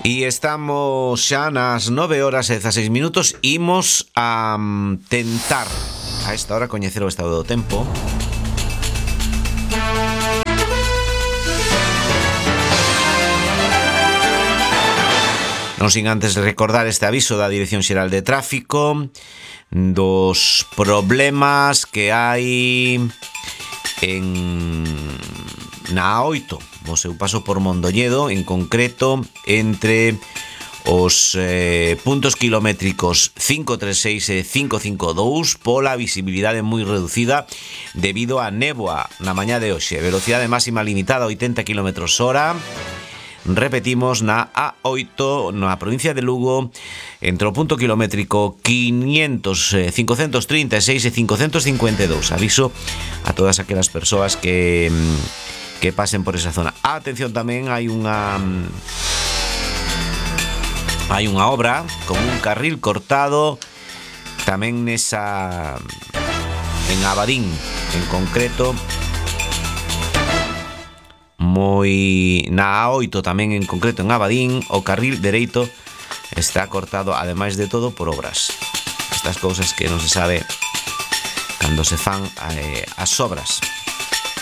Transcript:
E estamos xa nas 9:16. Imos a tentar a esta hora coñecer o estado do tempo. Non sin antes recordar este aviso da Dirección Xeral de Tráfico dos problemas que hai na A8, o seu paso por Mondoñedo, en concreto entre os puntos kilométricos 536 e 552 pola visibilidade moi reducida debido á néboa na mañá de hoxe. Velocidade máxima limitada a 80 km/h. Repetimos, na A8, na provincia de Lugo, entre o punto kilométrico 536 e 552. Aviso a todas aquelas persoas que pasen por esa zona. Atención, tamén hai unha obra con un carril cortado tamén en Abadín, en concreto, na A8 tamén en concreto en Abadín, o carril dereito está cortado, ademais de todo, por obras. Estas cousas que non se sabe cando se fan as obras.